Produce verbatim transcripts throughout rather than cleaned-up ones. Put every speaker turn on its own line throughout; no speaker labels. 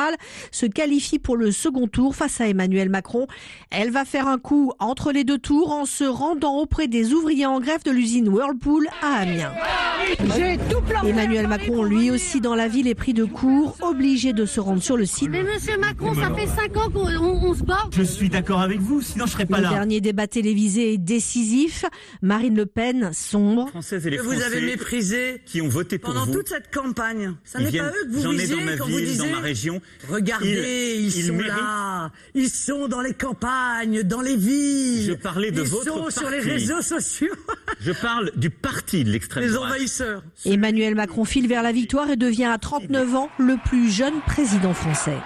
libérale se qualifie pour le second tour face à Emmanuel Macron. Elle va faire un coup entre les deux tours en se rendant auprès des ouvriers en grève de l'usine Whirlpool à Amiens. Emmanuel Macron, lui aussi dans la ville, est pris de court, obligé de se rendre sur le site.
Mais monsieur Macron, ça fait cinq ans qu'on on se bat.
Je suis d'accord avec vous, sinon je serais pas
le
là.
Le dernier débat télévisé est décisif. Marine Le Pen sombre.
Françaises et les
que
Français
vous avez méprisé
qui ont voté pour
pendant
vous.
toute cette campagne. Ça
Ils
n'est
viennent,
pas eux que vous
j'en ai
visiez
dans ma
quand
ville,
vous disiez,
dans ma région.
Regardez, ils,
ils
sont
méritent.
là. Ils sont dans les campagnes, dans les villes.
Je parlais de
ils
votre
sont
parti.
sur les réseaux sociaux.
Je parle du parti de l'extrême
Les
droite.
envahisseurs.
Emmanuel Macron file vers la victoire et devient à trente-neuf ans le plus jeune président français.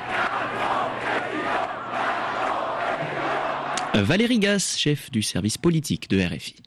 Valérie Gasse, chef du service politique de R F I.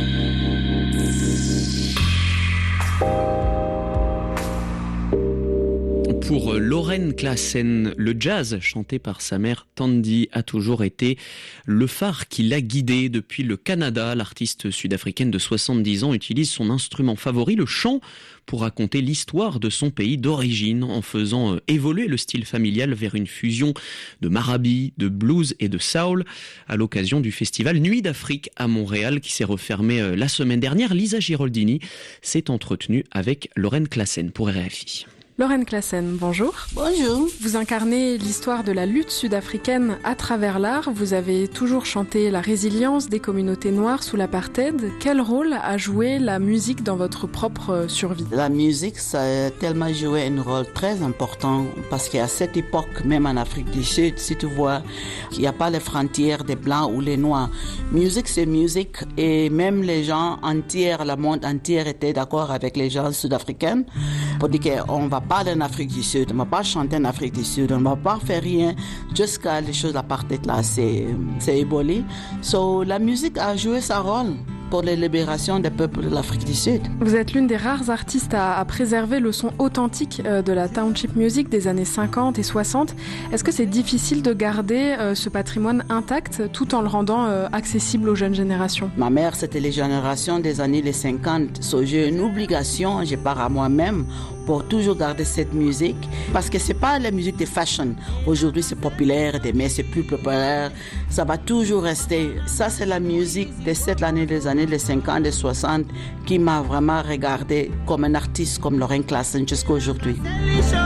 Pour Lauren Klassen, le jazz chanté par sa mère Tandy a toujours été le phare qui l'a guidée. Depuis le Canada, l'artiste sud-africaine de soixante-dix ans utilise son instrument favori, le chant, pour raconter l'histoire de son pays d'origine en faisant évoluer le style familial vers une fusion de marabi, de blues et de soul. À l'occasion du festival Nuit d'Afrique à Montréal qui s'est refermé la semaine dernière, Lisa Giraldini s'est entretenue avec Lauren Klassen pour R F I.
Lauren Klassen, bonjour.
Bonjour.
Vous incarnez l'histoire de la lutte sud-africaine à travers l'art. Vous avez toujours chanté la résilience des communautés noires sous l'apartheid. Quel rôle a joué la musique dans votre propre survie ?
La musique, ça a tellement joué un rôle très important parce qu'à cette époque, même en Afrique du Sud, si tu vois qu'il n'y a pas les frontières des Blancs ou les Noirs. Musique, c'est musique et même les gens entiers, le monde entier était d'accord avec les gens sud-africains pour dire qu'on va pas en Afrique du Sud, on ne va pas chanter en Afrique du Sud, on ne va pas faire rien jusqu'à les choses à partir de là, c'est, c'est éboli. So, la musique a joué son rôle pour la libération des peuples de l'Afrique du Sud.
Vous êtes l'une des rares artistes à, à préserver le son authentique euh, de la township music des années cinquante et soixante. Est-ce que c'est difficile de garder euh, ce patrimoine intact tout en le rendant euh, accessible aux jeunes générations ?
Ma mère, c'était les générations des années les cinquante. So, j'ai une obligation, je pars à moi-même pour toujours garder cette musique parce que c'est pas la musique de fashion. Aujourd'hui, c'est populaire, demain, c'est plus populaire. Ça va toujours rester. Ça, c'est la musique de cette année des années les cinquante et soixante qui m'a vraiment regardé comme un artiste comme Lauren Klassen jusqu'à aujourd'hui.